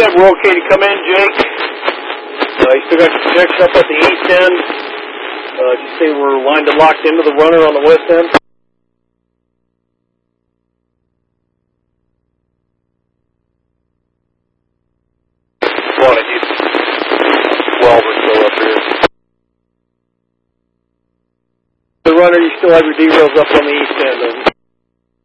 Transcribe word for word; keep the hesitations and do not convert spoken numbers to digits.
said we're okay to come in, Jake. Uh, you still got your projection up at the east end. Uh, you say we're lined and locked into the runner on the west end? Come on, I need twelve or so up here. The runner, you still have your D-rails up on the east end, doesn't it?